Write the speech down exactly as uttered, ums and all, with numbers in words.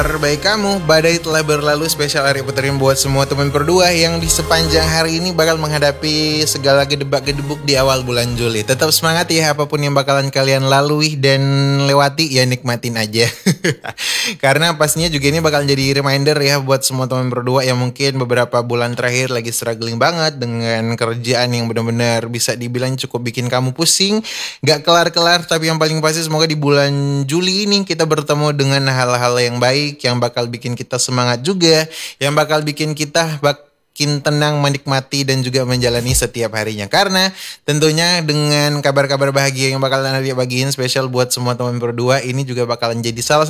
Baik kamu, badai telah berlalu. Spesial hari Puterin buat semua teman berdua yang di sepanjang hari ini bakal menghadapi segala gedebak-gedebuk di awal bulan Juli. Tetap semangat ya, apapun yang bakalan kalian lalui dan lewati, ya nikmatin aja. Karena pastinya juga ini bakal jadi reminder ya buat semua teman berdua yang mungkin beberapa bulan terakhir lagi struggling banget dengan kerjaan yang benar-benar bisa dibilang cukup bikin kamu pusing, gak kelar-kelar. Tapi yang paling pasti semoga di bulan Juli ini kita bertemu dengan hal-hal yang baik, yang bakal bikin kita semangat juga, yang bakal bikin kita makin tenang menikmati dan juga menjalani setiap harinya. Karena tentunya dengan kabar-kabar bahagia yang bakalan Nadia bagiin spesial buat semua teman berdua, ini juga bakalan jadi salah